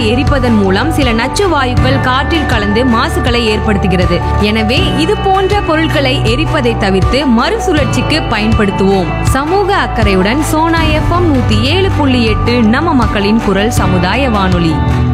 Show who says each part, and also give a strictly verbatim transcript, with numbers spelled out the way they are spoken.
Speaker 1: எரிப்பதன் மூலம் சில நச்சு வாயுக்கள் காற்றில் கலந்து மாசுகளை ஏற்படுத்துகிறது. எனவே இது போன்ற பொருட்களை எரிப்பதை தவிர்த்து மறுசுழற்சிக்கு பயன்படுத்துவோம். சமூக அக்கறையுடன் சோனா எஃப்எம் நூத்தி ஏழு புள்ளி எட்டு நம்ம மக்களின் குரல் சமுதாய வானொலி.